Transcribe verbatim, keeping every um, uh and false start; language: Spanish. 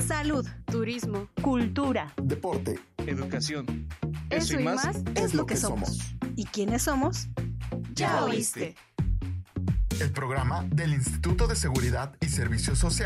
salud, turismo, cultura, deporte, educación. Eso, Eso y más, más es lo que somos. somos. ¿Y quiénes somos? Ya oíste. El programa del Instituto de Seguridad y Servicios Sociales